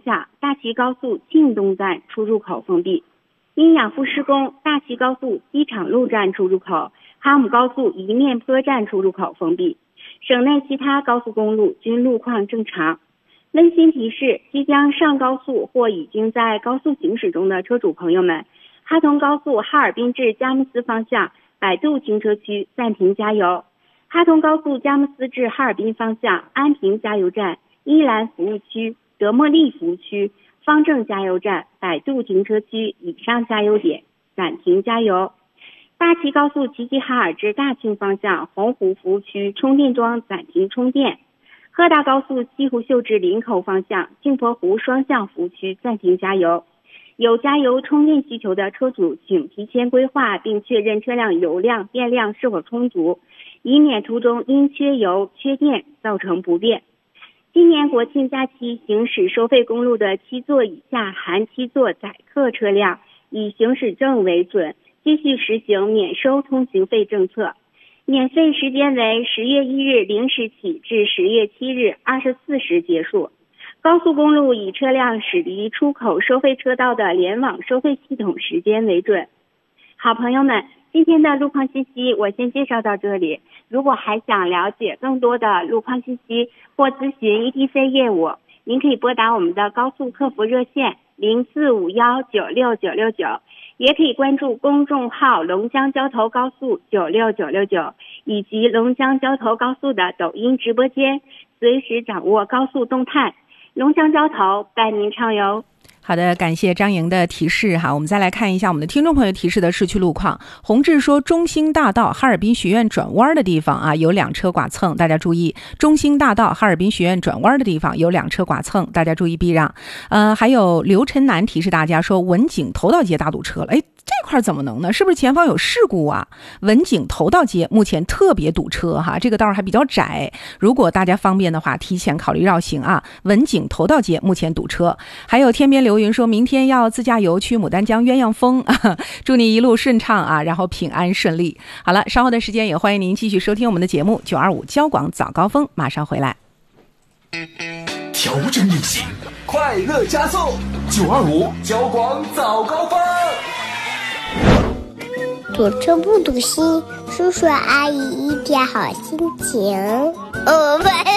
下，大齐高速庆东站出入口封闭。因养护施工，大齐高速机场路站出入口、哈姆高速一面坡站出入口封闭。省内其他高速公路均路况正常。温馨提示，即将上高速或已经在高速行驶中的车主朋友们，哈通高速哈尔滨至佳木斯方向百度停车区暂停加油，哈通高速佳木斯至哈尔滨方向安平加油站、依兰服务区、德莫利服务区、方正加油站、百度停车区以上加油点暂停加油。大齐高速齐齐哈尔至大庆方向洪湖服务区充电桩暂停充电。赫大高速西湖秀至林口方向镜泊湖双向服务区暂停加油。有加油充电需求的车主，请提前规划并确认车辆油量、电量是否充足，以免途中因缺油、缺电造成不便。今年国庆假期行驶收费公路的7座以下含7座载客车辆，以行驶证为准，继续实行免收通行费政策。免费时间为10月1日0时起至10月7日24时结束。高速公路以车辆驶离出口收费车道的联网收费系统时间为准。好朋友们，今天的路况信息我先介绍到这里。如果还想了解更多的路况信息或咨询 ETC 业务，您可以拨打我们的高速客服热线0451969669，也可以关注公众号龙江交投高速96969，以及龙江交投高速的抖音直播间，随时掌握高速动态。龙江交投伴您畅游。 好的，感谢张莹的提示哈。我们再来看一下我们的听众朋友提示的市区路况。宏志说，中兴大道哈尔滨学院转弯的地方啊，有2车剐蹭，大家注意。中兴大道哈尔滨学院转弯的地方有2车剐蹭，大家注意避让。还有刘晨南提示大家说，文景头道街大堵车了。这块怎么能呢？是不是前方有事故啊？文景头道街目前特别堵车哈，这个道还比较窄，如果大家方便的话，提前考虑绕行啊。文景头道街目前堵车。还有天边流云说，明天要自驾游去牡丹江鸳鸯峰，祝你一路顺畅啊，然后平安顺利。好了，稍后的时间也欢迎您继续收听我们的节目925交广早高峰，马上回来。 调整旅行，快乐加速，925交广早高峰。 堵车不堵心，叔叔阿姨一点好心情。